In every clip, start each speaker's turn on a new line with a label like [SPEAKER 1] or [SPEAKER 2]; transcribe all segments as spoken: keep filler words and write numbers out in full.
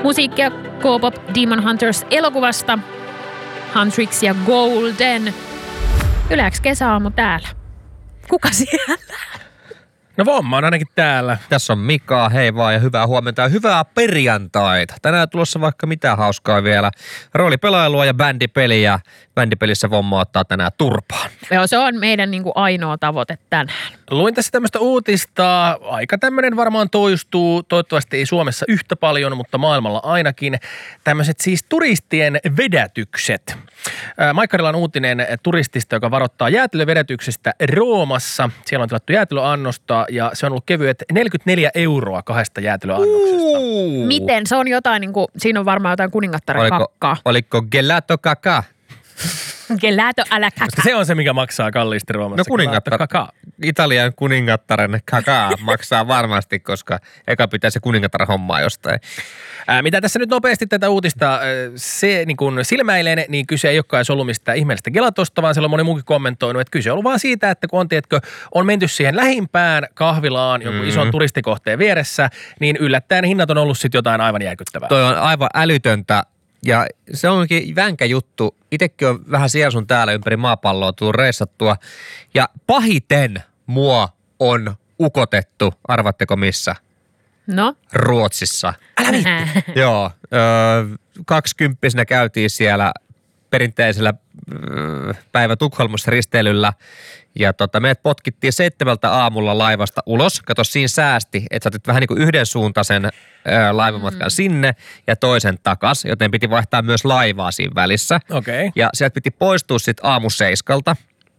[SPEAKER 1] Musiikkia K-pop Demon Hunters elokuvasta. Huntrix ja Golden. Yle X kesäaamu täällä. Kuka siellä?
[SPEAKER 2] No Vomma on ainakin täällä.
[SPEAKER 3] Tässä on Mika, hei vaan ja hyvää huomenta ja hyvää perjantaita. Tänään tulossa vaikka mitä hauskaa vielä. Roolipelailua ja bändipeliä. Bändipelissä Vomma ottaa tänään turpaan.
[SPEAKER 1] Joo, se on meidän niin kuin ainoa tavoite tänään.
[SPEAKER 2] Luin tässä tämmöistä uutista. Aika tämmöinen varmaan toistuu. Toivottavasti ei Suomessa yhtä paljon, mutta maailmalla ainakin. Tämmöiset siis turistien vedätykset. Maikkarilla on uutinen turistista, joka varoittaa jäätelövedätyksestä Roomassa. Siellä on tilattu jäätelöannosta ja se on ollut kevyet neljäkymmentäneljä euroa kahdesta jäätelöannoksesta.
[SPEAKER 3] Uuu.
[SPEAKER 1] Miten? Se on jotain, niin kuin, siinä on varmaan jotain kuningattaren
[SPEAKER 3] Oliko,
[SPEAKER 1] kakkaa.
[SPEAKER 3] oliko gelato kaka?
[SPEAKER 1] Gelato alla
[SPEAKER 2] Koska
[SPEAKER 1] kaka.
[SPEAKER 2] se on se, mikä maksaa kalliisti Roomassa.
[SPEAKER 3] No kuningattar, Italian kuningattaren kakaa maksaa varmasti, koska eka pitää se kuningattaren hommaa jostain.
[SPEAKER 2] Ää, mitä tässä nyt nopeasti tätä uutista se niin kun silmäilen, niin kyse ei olekaan ollut mistään ihmeellistä gelatosta, vaan siellä on moni muukin kommentoinut, että kyse on ollut vaan siitä, että kun on, tiedätkö, on menty siihen lähimpään kahvilaan jonkun mm. ison turistikohteen vieressä, niin yllättäen hinnat on ollut sitten jotain aivan järkyttävää.
[SPEAKER 3] Toi on aivan älytöntä. Ja se onkin vänkä juttu. Itsekin on vähän siellä sun täällä ympäri maapalloa tullut reissattua. Ja pahiten mua on ukotettu, arvatteko missä?
[SPEAKER 1] No?
[SPEAKER 3] Ruotsissa.
[SPEAKER 2] Älä viitti.
[SPEAKER 3] Joo, öö, kaksikymppisenä käytiin siellä perinteisellä öö, päivä Tukholmassa risteilyllä. Ja tota, meidät potkittiin seitsemältä aamulla laivasta ulos. Kato, siinä säästi, että sä otit vähän niin kuin yhdensuuntaisen ää, laivamatkan mm. sinne ja toisen takas, joten piti vaihtaa myös laivaa siinä välissä.
[SPEAKER 2] Okei. Okay.
[SPEAKER 3] Ja sieltä piti poistua sitten aamuseiskalta.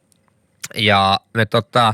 [SPEAKER 3] Ja me tota,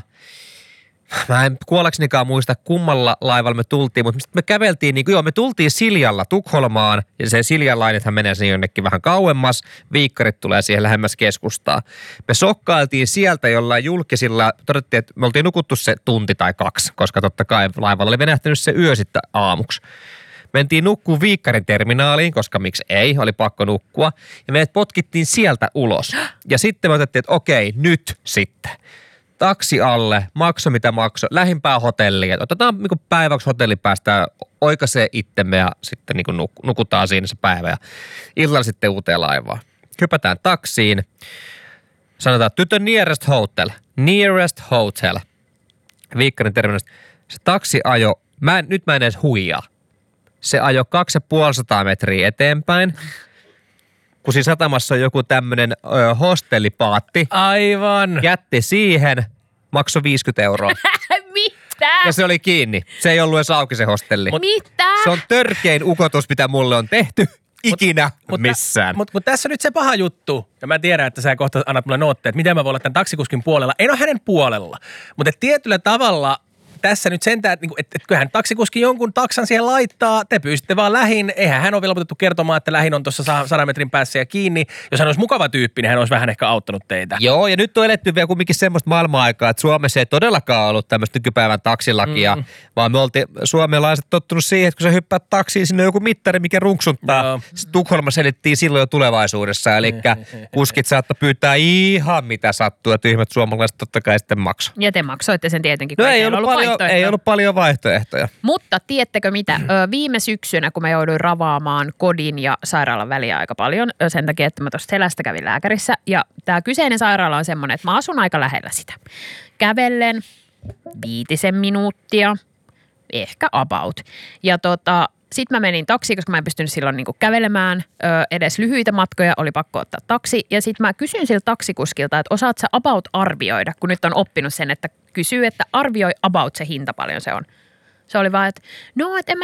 [SPEAKER 3] mä en kuollaksenikaan muista kummalla laivalla me tultiin, mutta me käveltiin, niin kuin joo, me tultiin Siljalla Tukholmaan ja se Siljan lainethan menee sinne jonnekin vähän kauemmas, viikkarit tulee siihen lähemmäs keskustaa. Me sokkailtiin sieltä jollain julkisilla, todettiin, että me oltiin nukuttu se tunti tai kaksi, koska totta kai laivalla oli venähtänyt se yö sitten aamuksi. Mentiin nukkuu Viikkarin terminaaliin, koska miksi ei, oli pakko nukkua ja meidät potkittiin sieltä ulos. Ja sitten me otettiin, että okei, nyt sitten. Taksi alle, makso mitä makso, lähimpää hotelliin. Otetaan niin päiväksi hotelli, päästään oikaisee itsemme ja sitten niin nuk- nukutaan siinä se päivä ja illalla sitten uuteen laivaan. Hypätään taksiin. Sanotaan, to the nearest hotel. Nearest hotel. Viikkarin terminaalista. Se taksi ajo, mä en, nyt mä en edes huijaa. Se ajo kaksi ja puolisataa metriä eteenpäin. Kun siinä satamassa on joku tämmönen ö, hostellipaatti.
[SPEAKER 2] Aivan.
[SPEAKER 3] Jätti siihen, maksoi viisikymmentä euroa.
[SPEAKER 1] Mitä?
[SPEAKER 3] Ja se oli kiinni. Se ei ollut edes auki se hostelli.
[SPEAKER 1] Mut, Mitä?
[SPEAKER 3] Se on törkein ukotus, mitä mulle on tehty ikinä
[SPEAKER 2] mut,
[SPEAKER 3] missään.
[SPEAKER 2] Mutta mut tässä nyt se paha juttu, ja mä tiedän, että sä kohta annat mulle nootteja, että miten mä voin olla tämän taksikuskin puolella. En ole hänen puolella, mutta tietyllä tavalla tässä nyt sentään, että, että, että kyllähän taksikuski jonkun taksan siihen laittaa, te pyysitte vaan lähin, eihän hän ole velvoitettu kertomaan, että lähin on tuossa sadan metrin päässä ja kiinni. Jos hän olisi mukava tyyppi, niin hän olisi vähän ehkä auttanut teitä.
[SPEAKER 3] Joo, ja nyt on eletty vielä kumminkin semmoista maailman-aikaa, että Suomessa ei todellakaan ollut tämmöistä nykypäivän taksilakia, mm. vaan me oltiin suomalaiset tottunut siihen, että kun sä hyppäät taksiin, sinne on joku mittari, mikä runksunttaa. No. Tukholmassa edettiin silloin jo tulevaisuudessa, eli kuskit saattoi pyytää ihan mitä sattuu, ja tyhmät suomalaiset totta kai sitten maksoi.
[SPEAKER 1] Ja te maksoitte sen tietenkin, kun
[SPEAKER 3] no,
[SPEAKER 1] ei,
[SPEAKER 3] ei ollut,
[SPEAKER 1] ollut
[SPEAKER 3] paljon, ei ollut paljon vaihtoehtoja.
[SPEAKER 1] Mutta tiedättekö mitä? Viime syksynä, kun mä jouduin ravaamaan kodin ja sairaalan väliä aika paljon, sen takia, että mä tuosta selästä kävin lääkärissä. Ja tämä kyseinen sairaala on semmoinen, että mä asun aika lähellä sitä. Kävellen viitisen minuuttia, ehkä about. Ja tota, sitten mä menin taksiin, koska mä en pystynyt silloin niinku kävelemään ö, edes lyhyitä matkoja, oli pakko ottaa taksi. Ja sitten mä kysyin siltä taksikuskilta, että osaat sä about arvioida, kun nyt on oppinut sen, että kysyy, että arvioi about se hinta paljon se on. Se oli vaan, että no, että en mä